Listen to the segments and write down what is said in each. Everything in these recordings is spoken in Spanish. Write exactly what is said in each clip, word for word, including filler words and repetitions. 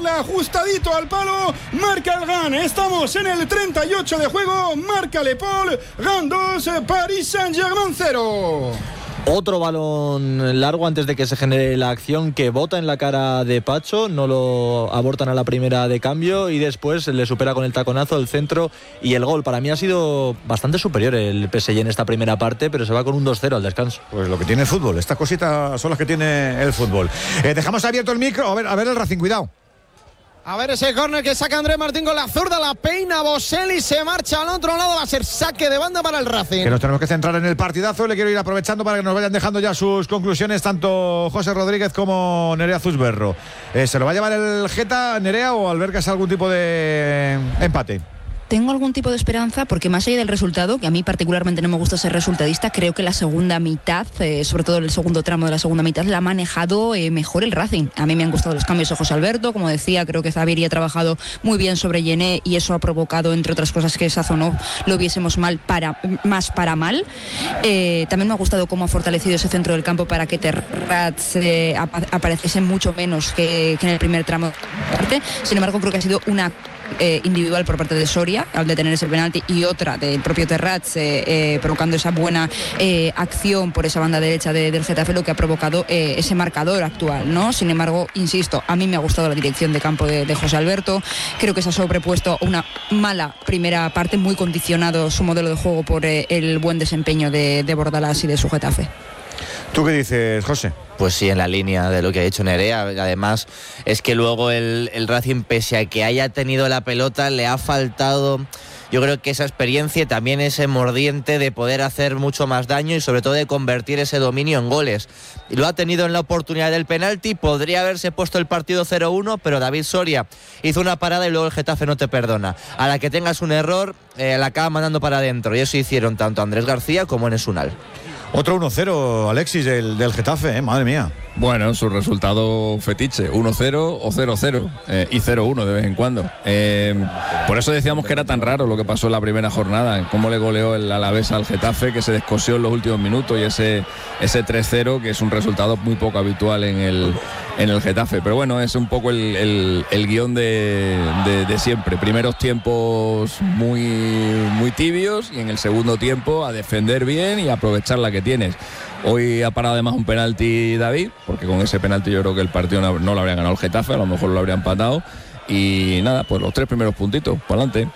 darle ajustadito al palo. Marca el Gan. Estamos en el treinta y ocho de juego. Marca Le Paul. Gan dos, Paris Saint-Germain cero. Otro balón largo antes de que se genere la acción que bota en la cara de Pacho, no lo abortan a la primera de cambio y después le supera con el taconazo el centro y el gol. Para mí ha sido bastante superior el P S G en esta primera parte, pero se va con un dos cero al descanso. Pues lo que tiene el fútbol, estas cositas son las que tiene el fútbol. Eh, dejamos abierto el micro, a ver, a ver el Racing, cuidado. A ver ese córner que saca Andrés Martín con la zurda, la peina Boselli, se marcha al otro lado, va a ser saque de banda para el Racing. Que nos tenemos que centrar en el partidazo, le quiero ir aprovechando para que nos vayan dejando ya sus conclusiones tanto José Rodríguez como Nerea Zusberro. Eh, ¿Se lo va a llevar el Geta, Nerea, o albergas algún tipo de empate? Tengo algún tipo de esperanza porque más allá del resultado, que a mí particularmente no me gusta ser resultadista, creo que la segunda mitad, eh, sobre todo el segundo tramo de la segunda mitad, la ha manejado eh, mejor el Racing. A mí me han gustado los cambios de José Alberto, como decía, creo que Zaviri ha trabajado muy bien sobre Yené y eso ha provocado, entre otras cosas, que Sazonov lo viésemos mal para, más para mal. Eh, también me ha gustado cómo ha fortalecido ese centro del campo para que Terrats eh, ap- apareciese mucho menos que, que en el primer tramo de parte. Sin embargo, creo que ha sido una Eh, individual por parte de Soria al detener ese penalti y otra del propio Terrats eh, eh, provocando esa buena eh, acción por esa banda derecha de, del Getafe, lo que ha provocado eh, ese marcador actual, ¿no? Sin embargo, insisto, a mí me ha gustado la dirección de campo de, de José Alberto. Creo que se ha sobrepuesto una mala primera parte, muy condicionado su modelo de juego por eh, el buen desempeño de, de Bordalás y de su Getafe. ¿Tú qué dices, José? Pues sí, en la línea de lo que ha dicho Nerea. Además, es que luego el, el Racing, pese a que haya tenido la pelota, le ha faltado, yo creo que esa experiencia y también ese mordiente de poder hacer mucho más daño y sobre todo de convertir ese dominio en goles. Y lo ha tenido en la oportunidad del penalti, podría haberse puesto el partido cero uno, pero David Soria hizo una parada y luego el Getafe no te perdona. A la que tengas un error, eh, la acaba mandando para adentro, y eso hicieron tanto Andrés García como Enes Unal. Otro uno cero, Alexis, del, del Getafe, ¿eh? Madre mía. Bueno, su resultado fetiche, uno cero o cero cero, eh, y cero uno de vez en cuando. Eh, por eso decíamos que era tan raro lo que pasó en la primera jornada, cómo le goleó el Alavés al Getafe, que se descosió en los últimos minutos, y ese, ese tres cero, que es un resultado muy poco habitual en el, en el Getafe. Pero bueno, es un poco el, el, el guión de, de, de siempre. Primeros tiempos muy, muy tibios, y en el segundo tiempo a defender bien y aprovechar la que tienes. Hoy ha parado además un penalti David, porque con ese penalti yo creo que el partido no, no lo habría ganado el Getafe, a lo mejor lo habría empatado. Y nada, pues los tres primeros puntitos, para adelante.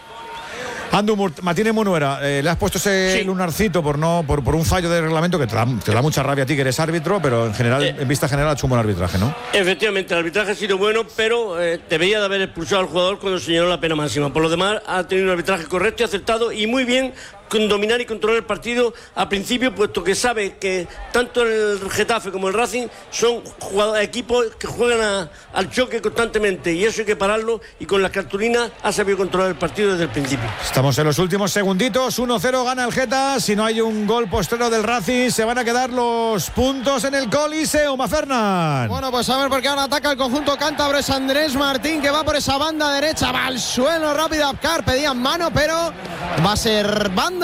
Andu Martínez Munuera, eh, le has puesto ese sí. lunarcito por no por, por un fallo de reglamento que te da, te da mucha rabia a ti, que eres árbitro, pero en general, eh, en vista general, ha hecho un buen arbitraje, ¿no? Efectivamente, el arbitraje ha sido bueno, pero eh, debería de haber expulsado al jugador cuando señaló la pena máxima. Por lo demás, ha tenido un arbitraje correcto y acertado y muy bien con dominar y controlar el partido al principio, puesto que sabe que tanto el Getafe como el Racing son jugadores, equipos que juegan a, al choque constantemente, y eso hay que pararlo, y con las cartulinas ha sabido controlar el partido desde el principio. Estamos en los últimos segunditos, uno cero gana el Geta. Si no hay un gol postrero del Racing, se van a quedar los puntos en el Coliseo, Mafernan. Bueno, pues a ver, porque ahora ataca el conjunto cántabro, es Andrés Martín, que va por esa banda derecha, va al suelo rápido Abkar, pedían mano, pero va a ser banda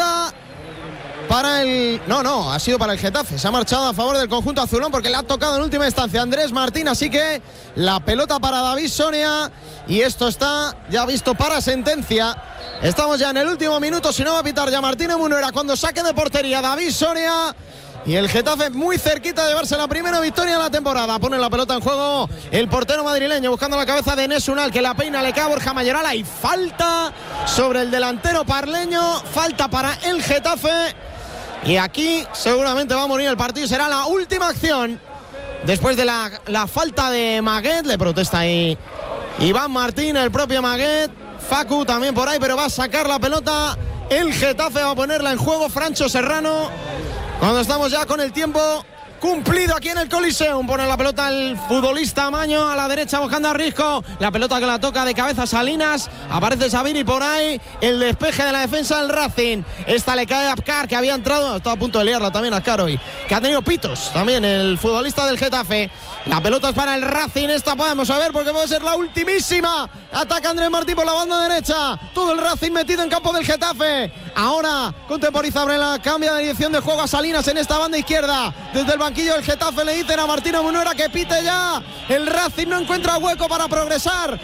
para el... No, no, ha sido para el Getafe. Se ha marchado a favor del conjunto azulón porque le ha tocado en última instancia Andrés Martín. Así que la pelota para David Soria. Y esto está ya visto para sentencia. Estamos ya en el último minuto. Si no va a pitar ya Martínez Munuera cuando saque de portería David Soria. Y el Getafe muy cerquita de llevarse la primera victoria de la temporada. Pone la pelota en juego el portero madrileño, buscando la cabeza de Enes Unal, que la peina, le queda Borja Mayoral. Y falta sobre el delantero parleño. Falta para el Getafe. Y aquí seguramente va a morir el partido. Será la última acción después de la, la falta de Maguet. Le protesta ahí Iván Martín, el propio Maguet. Facu también por ahí, pero va a sacar la pelota el Getafe, va a ponerla en juego Francho Serrano. Cuando estamos ya con el tiempo cumplido aquí en el Coliseum, pone la pelota el futbolista Maño a la derecha buscando a Risco, la pelota que la toca de cabeza Salinas, aparece Zaviri por ahí, el despeje de la defensa del Racing, esta le cae a Abkar, que había entrado, estaba a punto de liarla también a Abkar hoy, que ha tenido pitos también el futbolista del Getafe. La pelota es para el Racing, esta podemos saber porque puede ser la ultimísima. Ataca Andrés Martín por la banda derecha, todo el Racing metido en campo del Getafe. Ahora contemporiza Brela, cambia de dirección de juego a Salinas en esta banda izquierda. Desde el banquillo del Getafe le dicen a Martínez Munuera que pite ya. El Racing no encuentra hueco para progresar.